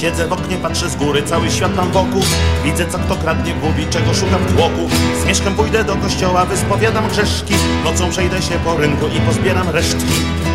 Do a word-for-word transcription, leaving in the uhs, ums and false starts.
Siedzę w oknie, patrzę z góry, cały świat mam wokół. Widzę, co kto kradnie, gubi, czego szuka w tłoku. Z mieszkiem pójdę do kościoła, wyspowiadam grzeszki. Nocą przejdę się po rynku i pozbieram resztki.